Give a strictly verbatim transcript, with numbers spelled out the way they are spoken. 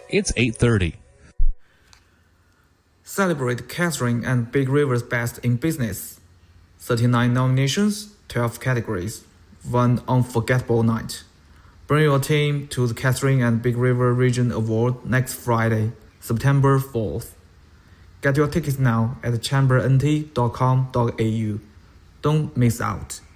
It's eight thirty. Celebrate Catherine and Big River's best in business. thirty-nine nominations, twelve categories. One unforgettable night. Bring your team to the Catherine and Big River Region Award next Friday, September fourth. Get your tickets now at chamber n t dot com dot a u. Don't miss out.